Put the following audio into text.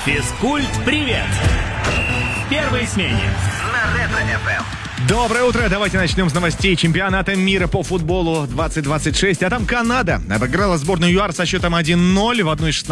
Физкульт-привет! В первой смене на Ретро-ФМ. Доброе утро, давайте начнем с новостей чемпионата мира по футболу 2026. А там Канада обыграла сборную ЮАР со счетом 1-0 в одной из 16